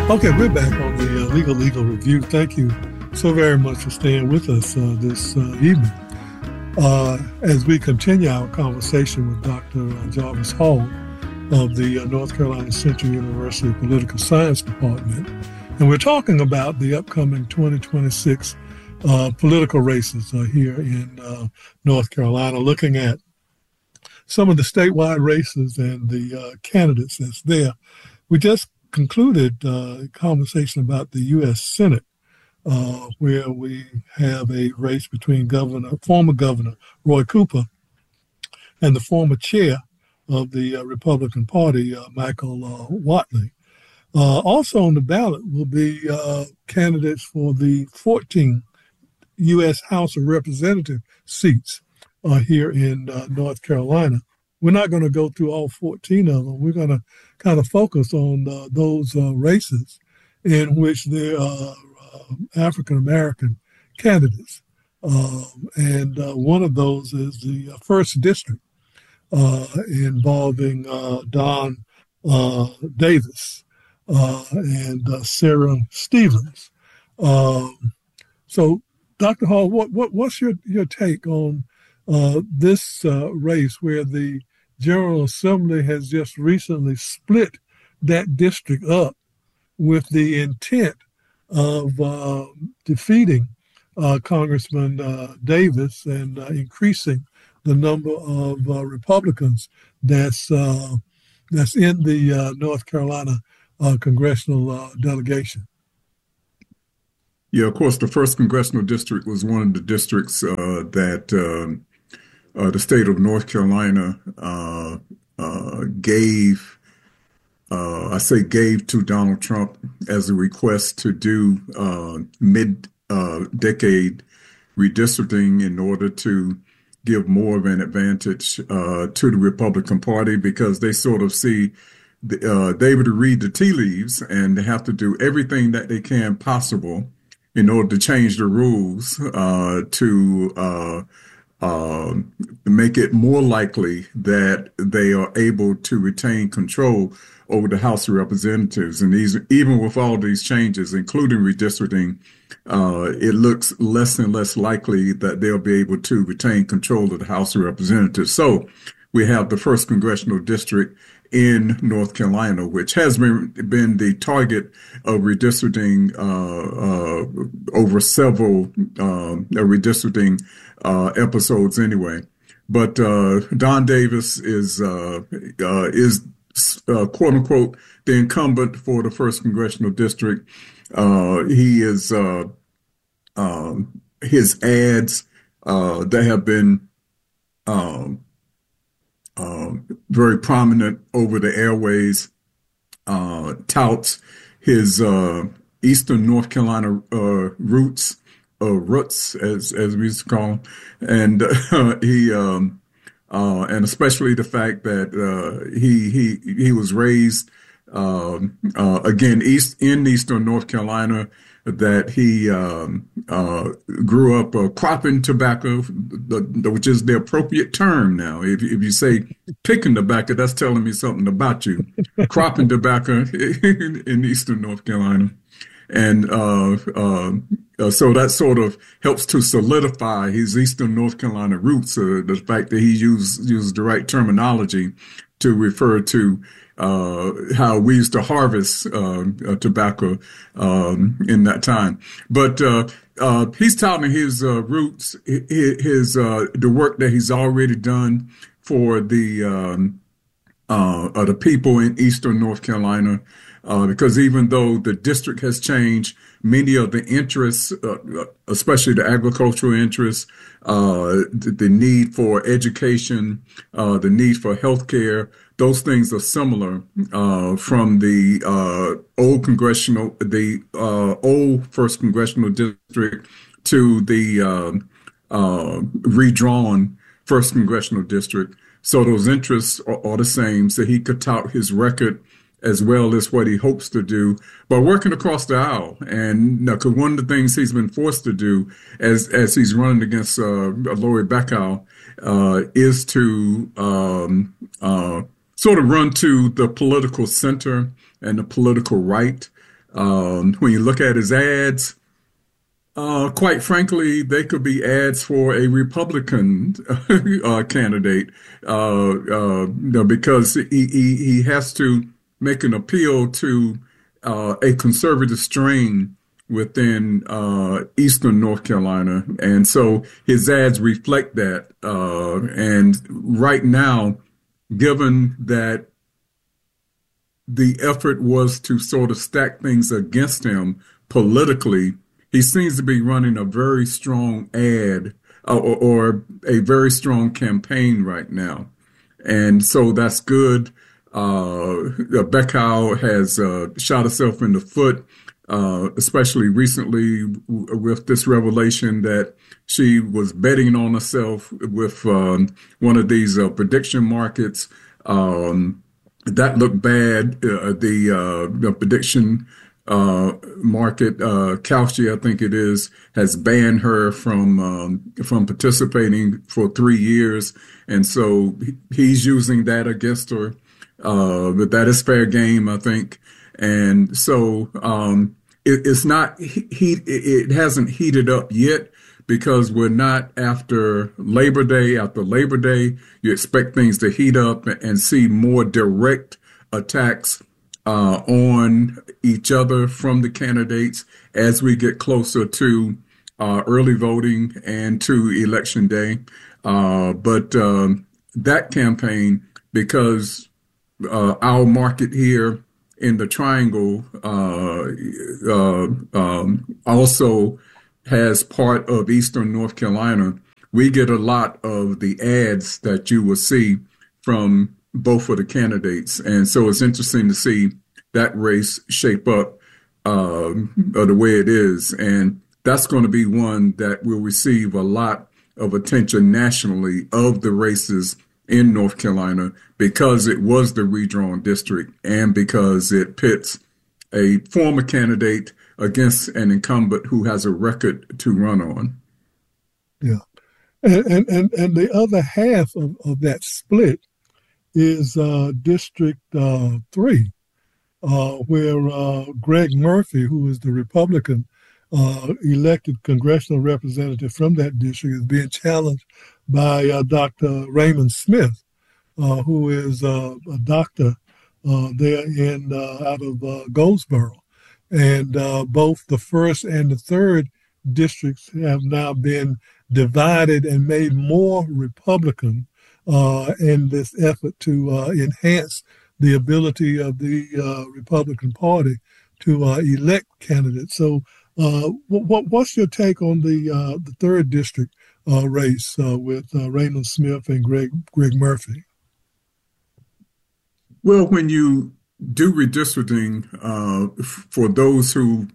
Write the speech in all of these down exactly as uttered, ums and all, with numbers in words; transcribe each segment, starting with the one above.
Okay, we're back on the uh, Legal Legal Review. Thank you so very much for staying with us uh, this uh, evening. Uh, as we continue our conversation with Doctor Jarvis Hall of the uh, North Carolina Central University Political Science Department, and we're talking about the upcoming twenty twenty-six uh, political races uh, here in uh, North Carolina, looking at some of the statewide races and the uh, candidates that's there. We just concluded uh, a conversation about the U S Senate, uh, where we have a race between Governor, former Governor Roy Cooper and the former chair of the uh, Republican Party, uh, Michael uh, Whatley. Uh, also on the ballot will be uh, candidates for the fourteen U S House of Representative seats uh, here in uh, North Carolina. We're not going to go through all fourteen of them. We're going to kind of focus on uh, those uh, races in which there are uh, African-American candidates. Uh, and uh, one of those is the first district uh, involving uh, Don uh, Davis uh, and uh, Sarah Stevens. Um, so, Doctor Hall, what, what what's your, your take on uh, this uh, race where the General Assembly has just recently split that district up with the intent of uh, defeating uh, Congressman uh, Davis and uh, increasing the number of uh, Republicans that's uh, that's in the uh, North Carolina uh, congressional uh, delegation? Yeah, of course, the first congressional district was one of the districts uh, that um, uh, the state of North Carolina uh, uh, gave, uh, I say gave to Donald Trump as a request to do uh, mid-decade uh, redistricting in order to give more of an advantage uh, to the Republican Party, because they sort of see the, uh, they able to read the tea leaves and they have to do everything that they can possible in order to change the rules uh, to uh, uh, make it more likely that they are able to retain control over the House of Representatives. And these, even with all these changes, including redistricting, uh, it looks less and less likely that they'll be able to retain control of the House of Representatives. So we have the first congressional district in North Carolina, which has been been the target of redistricting uh, uh, over several uh, redistricting uh, episodes anyway. But uh, Don Davis is uh, uh, is uh, quote unquote the incumbent for the first congressional district. Uh, he is uh, um, his ads uh, that have been um, Uh, very prominent over the airways, uh, touts his uh, Eastern North Carolina uh, roots, uh, roots as as we used to call them, and uh, he um, uh, and especially the fact that uh, he he he was raised um, uh, again east in Eastern North Carolina, that he um, uh, grew up uh, cropping tobacco, the, the, which is the appropriate term now. If, if you say picking tobacco, that's telling me something about you. Cropping tobacco in, in Eastern North Carolina. And uh, uh, uh, so that sort of helps to solidify his Eastern North Carolina roots, uh, the fact that he used, used the right terminology to refer to Uh, how we used to harvest uh, uh, tobacco um, in that time. But uh, uh, he's touting his uh, roots, his, his uh, the work that he's already done for the um, uh, uh, the people in Eastern North Carolina, uh, because even though the district has changed, many of the interests, uh, especially the agricultural interests, uh, the, the need for education, uh, the need for healthcare, those things are similar uh, from the uh, old congressional, the uh, old first congressional district to the uh, uh, redrawn first congressional district. So those interests are, are the same. So he could tout his record as well as what he hopes to do by working across the aisle. And now, cause one of the things he's been forced to do as as he's running against uh, Lori Bacow uh, is to um, uh, sort of run to the political center and the political right. Um, when you look at his ads, uh, quite frankly, they could be ads for a Republican uh, candidate, uh, uh, you know, because he, he, he has to make an appeal to uh, a conservative strain within uh, Eastern North Carolina. And so his ads reflect that. Uh, and right now, given that the effort was to sort of stack things against him politically, he seems to be running a very strong ad uh, or, or a very strong campaign right now. And so that's good. Uh, Bekow has uh, shot herself in the foot, uh, especially recently w- with this revelation that she was betting on herself with um, one of these uh, prediction markets. Um, that looked bad. Uh, the, uh, the prediction uh, market, uh, Kalshi, I think it is, has banned her from um, from participating for three years, and so he's using that against her. Uh, but that is fair game, I think. And so um, it, it's not heat. It hasn't heated up yet because we're not after Labor Day. After Labor Day, you expect things to heat up and see more direct attacks uh, on each other from the candidates as we get closer to uh, early voting and to election day. Uh, but um, that campaign, because uh, our market here in the Triangle uh, uh, um, also has part of Eastern North Carolina, we get a lot of the ads that you will see from both of the candidates. And so it's interesting to see that race shape up uh, the way it is. And that's going to be one that will receive a lot of attention nationally of the races in North Carolina because it was the redrawn district and because it pits a former candidate against an incumbent who has a record to run on. Yeah. And and, and, and the other half of, of that split is uh, District uh, three, uh, where uh, Greg Murphy, who is the Republican uh, elected congressional representative from that district, is being challenged by uh, Doctor Raymond Smith, uh, who is uh, a doctor uh, there in uh, out of uh, Goldsboro. And uh, both the first and the third districts have now been divided and made more Republican uh, in this effort to uh, enhance the ability of the uh, Republican Party to uh, elect candidates. So, uh, what, what's your take on the uh, the third district uh, race uh, with uh, Raymond Smith and Greg Greg Murphy? Well, when you do redistricting, uh, f- for those who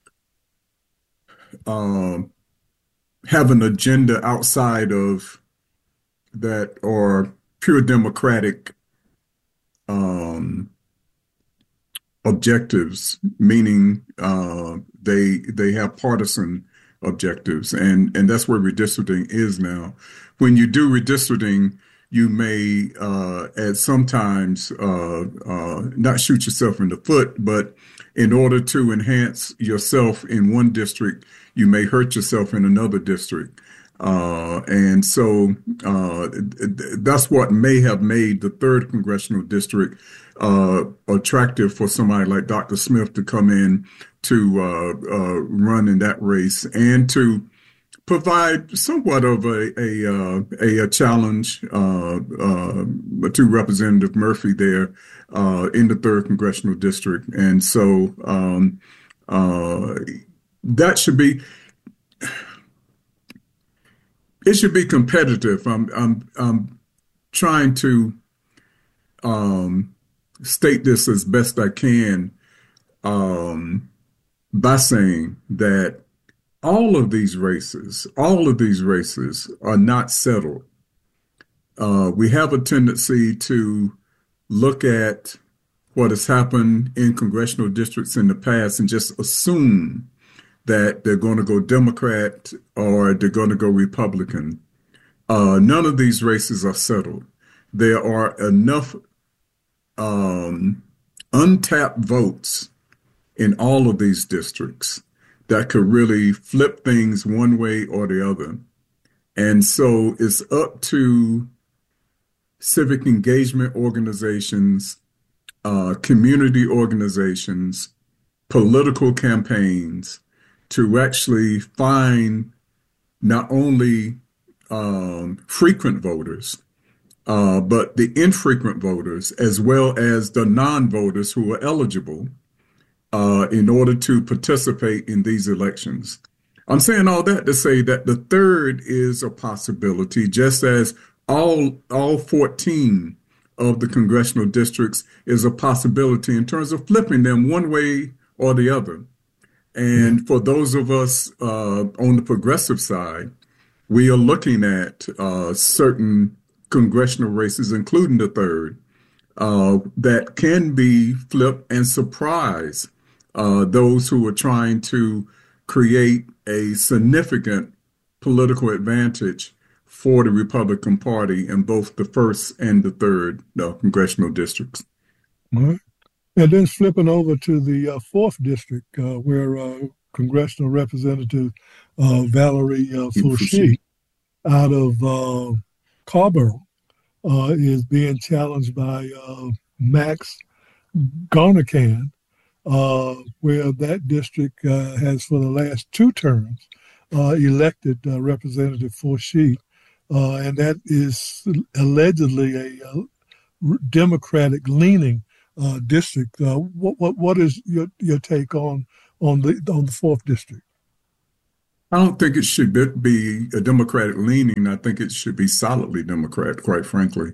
uh, have an agenda outside of that or pure democratic um, objectives, meaning uh, they they have partisan objectives, and and that's where redistricting is now. When you do redistricting, you may uh, at sometimes uh, uh, not shoot yourself in the foot, but in order to enhance yourself in one district, you may hurt yourself in another district. Uh, and so uh, that's what may have made the third congressional district uh, attractive for somebody like Doctor Smith to come in to uh, uh, run in that race and to provide somewhat of a a, uh, a, a challenge uh, uh, to Representative Murphy there uh, in the third congressional district. And so um, uh, that should be. It should be competitive. I'm I'm I'm trying to um, state this as best I can um, by saying that all of these races, all of these races are not settled. Uh, we have a tendency to look at what has happened in congressional districts in the past and just assume that they're going to go Democrat or they're going to go Republican. Uh, none of these races are settled. There are enough um, untapped votes in all of these districts that could really flip things one way or the other. And so it's up to civic engagement organizations, uh, community organizations, political campaigns to actually find not only um, frequent voters, uh, but the infrequent voters, as well as the non-voters who are eligible uh, in order to participate in these elections. I'm saying all that to say that the third is a possibility, just as all all fourteen of the congressional districts is a possibility in terms of flipping them one way or the other. And for those of us uh, on the progressive side, we are looking at uh, certain congressional races, including the third, uh, that can be flipped and surprise uh, those who are trying to create a significant political advantage for the Republican Party in both the first and the third uh, congressional districts. All right. And then flipping over to the uh, fourth district, uh, where uh, Congressional Representative uh, Valerie uh, Foushee out of uh, Carrboro uh, is being challenged by uh, Max Garnican, uh, where that district uh, has for the last two terms uh, elected uh, Representative Foushee, uh, and that is allegedly a, a Democratic-leaning uh, district. Uh, what, what what is your your take on on the on the fourth district? I don't think it should be a Democratic leaning. I think it should be solidly Democrat, quite frankly.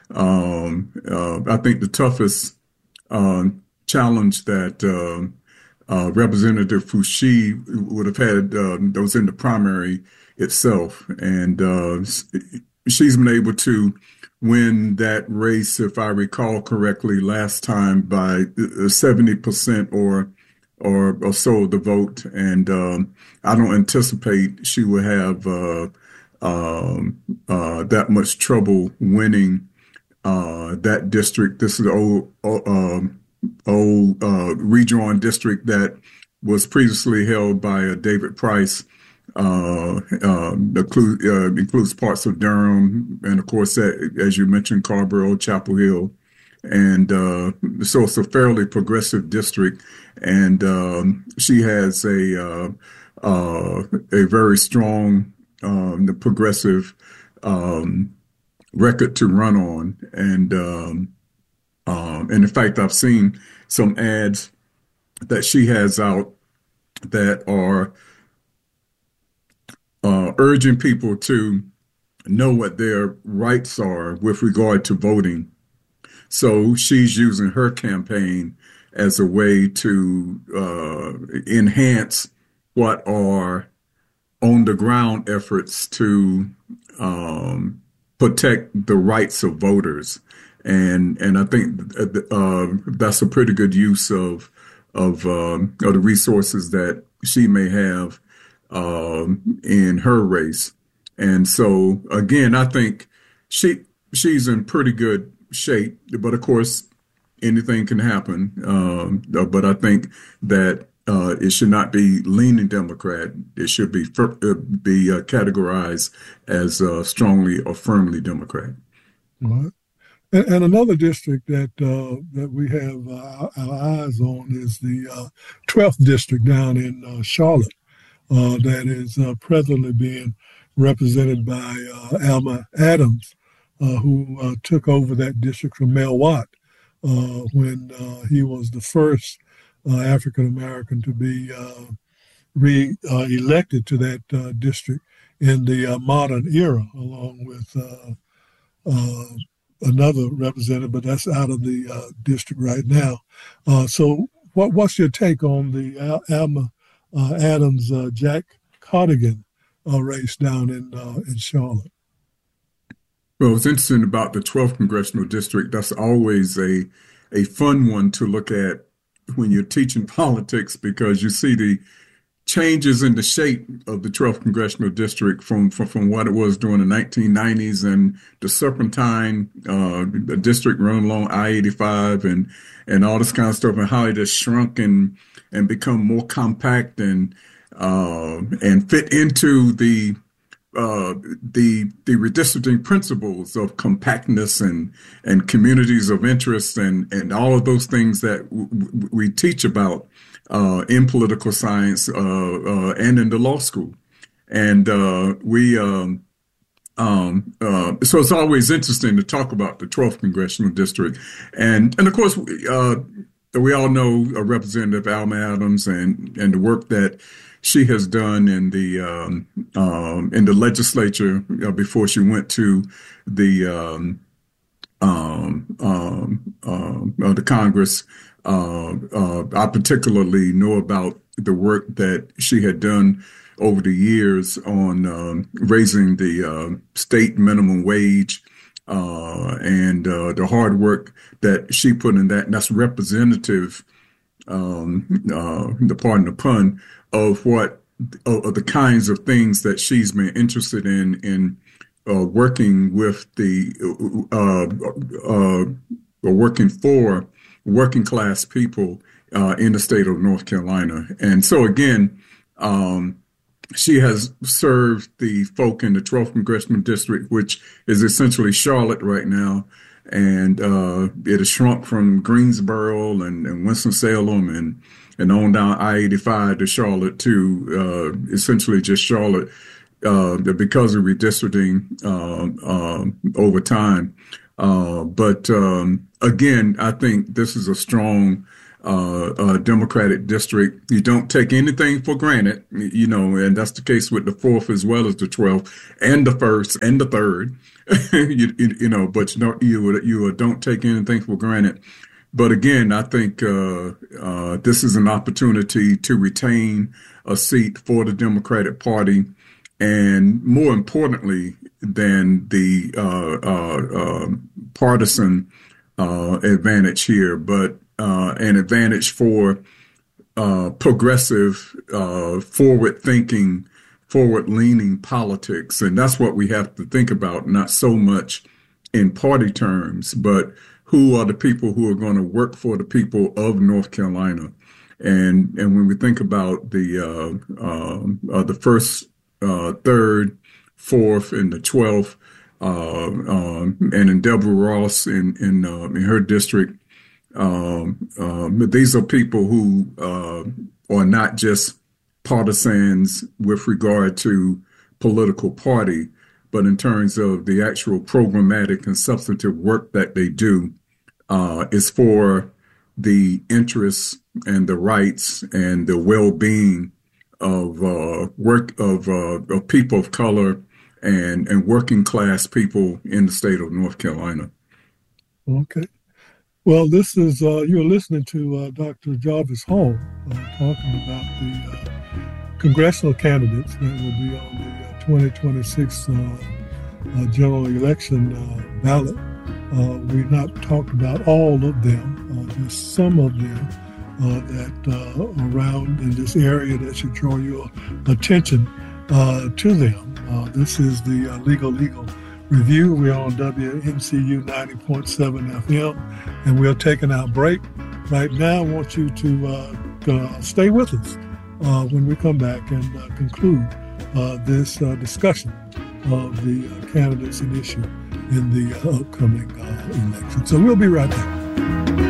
Um, uh, I think the toughest uh, challenge that uh, uh, Representative Foushee would have had uh, those in the primary itself. And uh, she's been able to win that race, if I recall correctly, last time by seventy percent or or, or so of the vote. And um, I don't anticipate she will have uh, um, uh, that much trouble winning uh, that district. This is the old, old, old uh, redrawn district that was previously held by uh, David Price. Uh, uh, include, uh, includes parts of Durham, and of course, that, as you mentioned, Carrboro, Chapel Hill. And uh, so it's a fairly progressive district, and um, she has a uh, uh, a very strong um, progressive um, record to run on. And um, um, and in fact, I've seen some ads that she has out that are uh, urging people to know what their rights are with regard to voting. So she's using her campaign as a way to uh, enhance what are on the ground efforts to um, protect the rights of voters. And and I think uh, that's a pretty good use of of, um, of the resources that she may have um, in her race. And so, again, I think she she's in pretty good shape, but of course, anything can happen. Um, but I think that uh, it should not be leaning Democrat. It should be uh, be uh, categorized as uh, strongly or firmly Democrat. All right. And, and another district that uh, that we have uh, our eyes on is the uh, twelfth district down in uh, Charlotte, uh, that is uh, presently being represented by uh, Alma Adams, Uh, who uh, took over that district from Mel Watt uh, when uh, he was the first uh, African-American to be uh, re-elected uh, to that uh, district in the uh, modern era, along with uh, uh, another representative, but that's out of the uh, district right now. Uh, so what, what's your take on the Al- Alma uh, Adams, uh, Jack Cardigan uh, race down in uh, in Charlotte? Well, what's interesting about the twelfth congressional district, that's always a a fun one to look at when you're teaching politics, because you see the changes in the shape of the twelfth Congressional District from, from, from what it was during the nineteen nineties and the Serpentine uh, district run along I eighty-five and, and all this kind of stuff, and how it has shrunk and, and become more compact and uh, and fit into the uh, the the redistricting principles of compactness and and communities of interest and, and all of those things that w- w- we teach about Uh, in political science uh, uh, and in the law school. And uh, we, um, um, uh, so it's always interesting to talk about the twelfth Congressional District. And, and of course, uh, we all know uh, Representative Alma Adams and, and the work that she has done in the um, um, in the legislature uh, before she went to the um, um, um, uh, uh, the Congress. Uh, uh, I particularly know about the work that she had done over the years on um, raising the uh, state minimum wage uh, and uh, the hard work that she put in that. And that's representative, um, uh, the pardon the pun, of what of, of the kinds of things that she's been interested in in uh, working with the uh, uh, uh, working for working class people uh, in the state of North Carolina. And so again, um, she has served the folk in the twelfth Congressional District, which is essentially Charlotte right now. And uh, it has shrunk from Greensboro and, and Winston-Salem and, and on down I eighty-five to Charlotte to uh, essentially just Charlotte uh, because of redistricting uh, uh, over time. Uh, but um, again, I think this is a strong uh, uh, Democratic district. You don't take anything for granted, you know, and that's the case with the fourth as well as the twelfth and the first and the third, you, you, you know, but you don't, you, you don't take anything for granted. But again, I think uh, uh, this is an opportunity to retain a seat for the Democratic Party. And more importantly than the uh, uh, uh, partisan uh, advantage here, but uh, an advantage for uh, progressive, uh, forward-thinking, forward-leaning politics. And that's what we have to think about, not so much in party terms, but who are the people who are going to work for the people of North Carolina. And and when we think about the uh, uh, uh, the first Uh, third, fourth, and the twelfth, uh, um, and in Deborah Ross in in, uh, in her district. Um, um, these are people who uh, are not just partisans with regard to political party, but in terms of the actual programmatic and substantive work that they do uh, is for the interests and the rights and the well-being of uh, work of uh, of people of color and and working class people in the state of North Carolina. Okay. Well, this is uh, you're listening to uh, Doctor Jarvis Hall uh, talking about the uh, congressional candidates that will be on the uh, twenty twenty-six uh, uh, general election uh, ballot. Uh, we've not talked about all of them, uh, just some of them. Uh, that uh, around in this area that should draw your attention uh, to them. Uh, this is the uh, Legal Legal Review. We're on W M C U ninety point seven F M, and we're taking our break right now. I want you to uh, uh, stay with us uh, when we come back and uh, conclude uh, this uh, discussion of the uh, candidates and issue in the uh, upcoming uh, election. So we'll be right back.